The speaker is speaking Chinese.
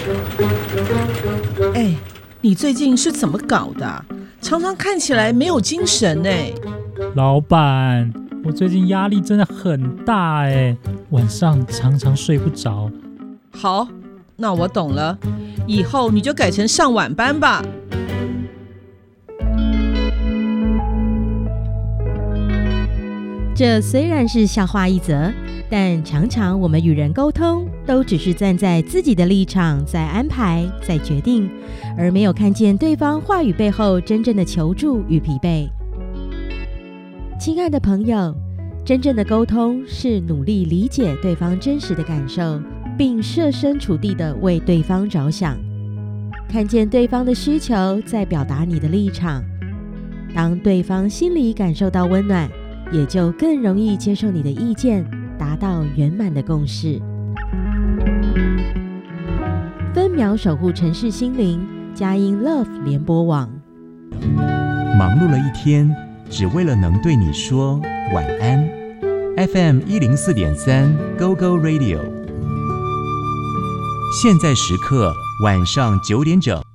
哎，你最近是怎么搞的？常常看起来没有精神哎。 老板，我最近压力真的很大哎，晚上常常睡不着。 好，那我懂了，以后你就改成上晚班吧。 这虽然是笑话一则，但常常我们与人沟通都只是站在自己的立场在安排在决定，而没有看见对方话语背后真正的求助与疲惫。亲爱的朋友，真正的沟通是努力理解对方真实的感受，并设身处地地为对方着想，看见对方的需求，再表达你的立场。当对方心里感受到温暖，也就更容易接受你的意见，达到圆满的共识。分秒守护城市心灵，佳音 Love 联播网。 忙碌了一天，只为了能对你说晚安。FM 104.3 Go Go Radio， 现在时刻晚上9点整。